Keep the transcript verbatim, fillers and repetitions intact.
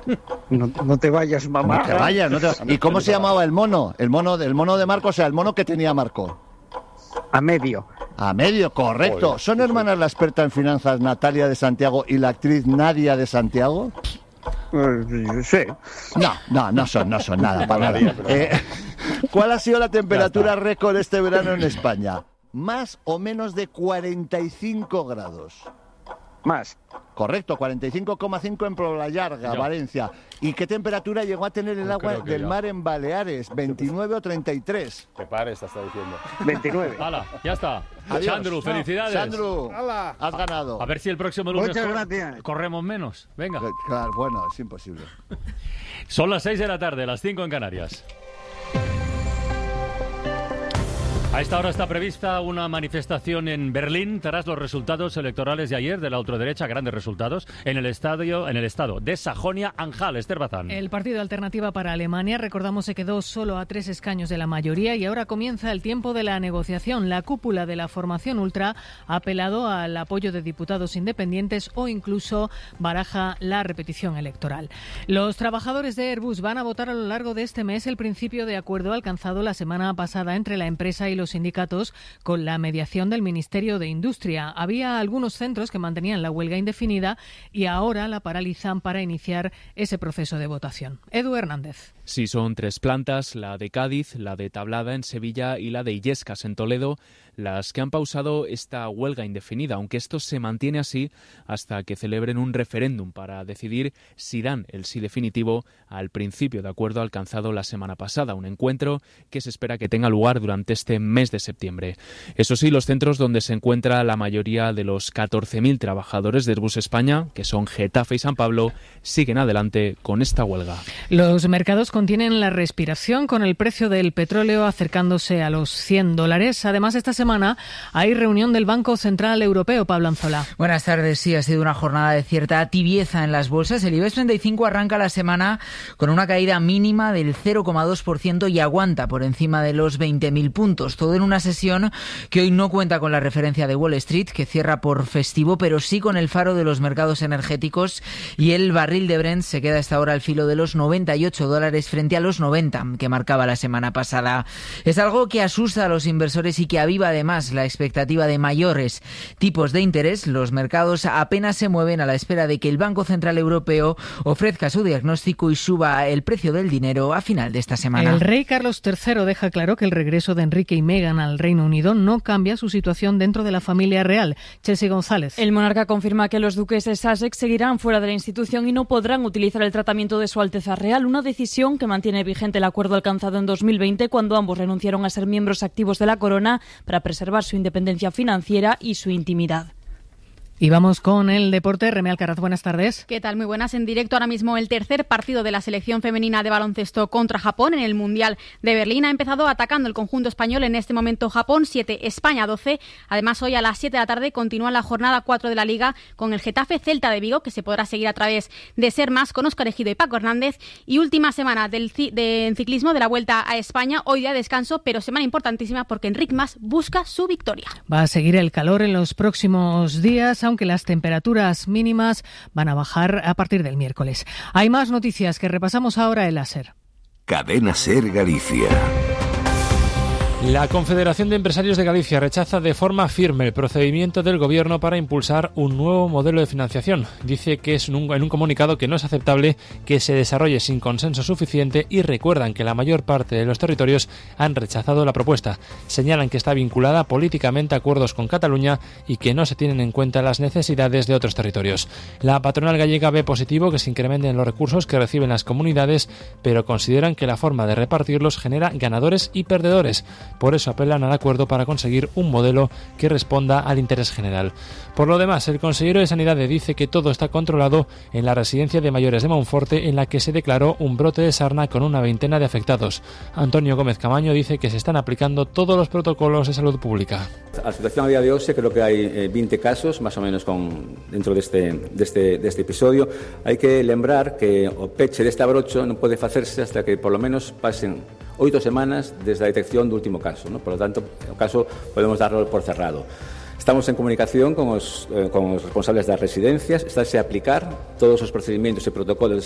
No, no te vayas, mamá. No te vayas, no te... ¿Y cómo se llamaba el mono? El mono, el mono de Marco, o sea, el mono que tenía Marco. A medio. A medio, correcto. Joder, ¿son hermanas la experta en finanzas Natalia de Santiago y la actriz Nadia de Santiago? Uh, sí. No, no, no son, no son nada, para nada. Eh, ¿Cuál ha sido la temperatura récord este verano en España? ¿Más o menos de cuarenta y cinco grados? Más. Correcto, cuarenta y cinco coma cinco en Poblallarga, Valencia. ¿Y qué temperatura llegó a tener el agua del yo. mar en Baleares? ¿veintinueve o treinta y tres? Que pares, está diciendo. veintinueve. Hala, ya está. Adiós. Sandro, felicidades. Sandro, Hala. has ganado. A ver si el próximo lunes Muchas cor- gracias. corremos menos. Venga. Claro, bueno, es imposible. Son las seis de la tarde, las cinco en Canarias. A esta hora está prevista una manifestación en Berlín tras los resultados electorales de ayer de la ultraderecha, grandes resultados, en el estadio, en el estado de Sajonia-Anhalt. Esther Bazán. El partido Alternativa para Alemania, recordamos, se quedó solo a tres escaños de la mayoría y ahora comienza el tiempo de la negociación. La cúpula de la formación ultra ha apelado al apoyo de diputados independientes o incluso baraja la repetición electoral. Los trabajadores de Airbus van a votar a lo largo de este mes el principio de acuerdo alcanzado la semana pasada entre la empresa y los sindicatos con la mediación del Ministerio de Industria. Había algunos centros que mantenían la huelga indefinida y ahora la paralizan para iniciar ese proceso de votación. Edu Hernández. Sí, son tres plantas, la de Cádiz, la de Tablada en Sevilla y la de Illescas en Toledo, las que han pausado esta huelga indefinida, aunque esto se mantiene así hasta que celebren un referéndum para decidir si dan el sí definitivo al principio de acuerdo alcanzado la semana pasada, un encuentro que se espera que tenga lugar durante este mes de septiembre. Eso sí, los centros donde se encuentra la mayoría de los catorce mil trabajadores de Airbus España, que son Getafe y San Pablo, siguen adelante con esta huelga. Los mercados contienen la respiración con el precio del petróleo acercándose a los cien dólares. Además, esta semana hay reunión del Banco Central Europeo. Pablo Anzola. Buenas tardes. Sí, ha sido una jornada de cierta tibieza en las bolsas. El IBEX treinta y cinco arranca la semana con una caída mínima del cero coma dos por ciento y aguanta por encima de los veinte mil puntos. Todo en una sesión que hoy no cuenta con la referencia de Wall Street, que cierra por festivo, pero sí con el faro de los mercados energéticos, y el barril de Brent se queda hasta ahora al filo de los noventa y ocho dólares frente a los noventa que marcaba la semana pasada. Es algo que asusta a los inversores y que aviva además la expectativa de mayores tipos de interés. Los mercados apenas se mueven a la espera de que el Banco Central Europeo ofrezca su diagnóstico y suba el precio del dinero a final de esta semana. El rey Carlos tercero deja claro que el regreso de Enrique y Meghan al Reino Unido no cambia su situación dentro de la familia real. Chelsea González. El monarca confirma que los duques de Sussex seguirán fuera de la institución y no podrán utilizar el tratamiento de Su Alteza Real, una decisión que mantiene vigente el acuerdo alcanzado en dos mil veinte cuando ambos renunciaron a ser miembros activos de la corona para preservar su independencia financiera y su intimidad. Y vamos con el deporte. Reme Alcaraz, buenas tardes. ¿Qué tal? Muy buenas. En directo ahora mismo el tercer partido de la selección femenina de baloncesto contra Japón en el Mundial de Berlín. Ha empezado atacando el conjunto español. En este momento Japón siete, España doce. Además, hoy a las siete de la tarde continúa la jornada cuatro de la Liga con el Getafe Celta de Vigo, que se podrá seguir a través de Ser Más con Óscar Ejido y Paco Hernández. Y última semana del de ciclismo de la Vuelta a España. Hoy día de descanso, pero semana importantísima porque Enric Mas busca su victoria. Va a seguir el calor en los próximos días, aunque las temperaturas mínimas van a bajar a partir del miércoles. Hay más noticias que repasamos ahora en la SER. Cadena SER Galicia. La Confederación de Empresarios de Galicia rechaza de forma firme el procedimiento del Gobierno para impulsar un nuevo modelo de financiación. Dice que es en un, en un comunicado que no es aceptable que se desarrolle sin consenso suficiente y recuerdan que la mayor parte de los territorios han rechazado la propuesta. Señalan que está vinculada políticamente a acuerdos con Cataluña y que no se tienen en cuenta las necesidades de otros territorios. La patronal gallega ve positivo que se incrementen los recursos que reciben las comunidades, pero consideran que la forma de repartirlos genera ganadores y perdedores. Por eso apelan al acuerdo para conseguir un modelo que responda al interés general. Por lo demás, el consejero de Sanidad dice que todo está controlado en la residencia de mayores de Monforte, en la que se declaró un brote de sarna con una veintena de afectados. Antonio Gómez Camaño dice que se están aplicando todos los protocolos de salud pública. A situación a día de hoxe creo que hai eh, vinte casos, máis ou menos con, dentro deste, deste, deste episodio. Hai que lembrar que o peche deste abrocho non pode facerse hasta que por lo menos pasen oito semanas desde a detección do último caso, ¿no? Por lo tanto, o caso podemos darlo por cerrado. Estamos en comunicación con os, eh, con os responsables das residencias, estáse a aplicar todos os procedimentos e protocolos